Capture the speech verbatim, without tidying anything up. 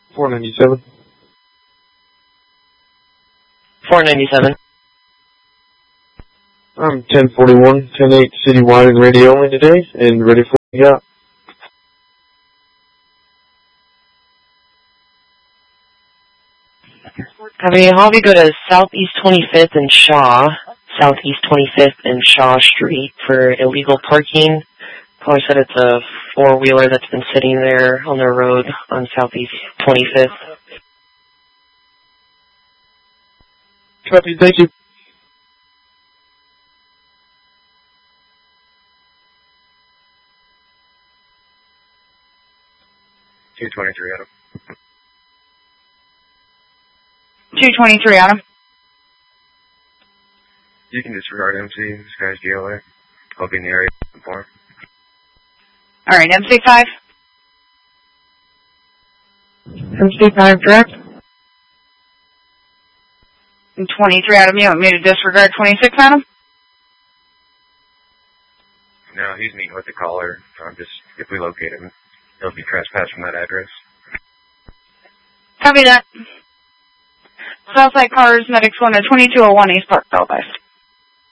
four ninety-seven. four ninety-seven. I'm ten forty-one, ten eight citywide and radio only today, and ready for what you got. Copy. I'll be go to Southeast twenty-fifth and Shaw, Southeast twenty-fifth and Shaw Street for illegal parking. Caller said it's a four-wheeler that's been sitting there on the road on Southeast twenty-fifth. Copy, thank you. two twenty-three, Adam. two twenty-three, Adam. You can disregard M C. This guy's G L A. I'll be in the area for him. All right, M C five. M C five, direct. twenty-three, Adam. You want me to disregard twenty-six, Adam? No, he's meeting with the caller. I'm just, if we locate him, he'll be trespassed from that address. Copy that. Southside Cars, Medics one to twenty-two oh one East Park, Belfast.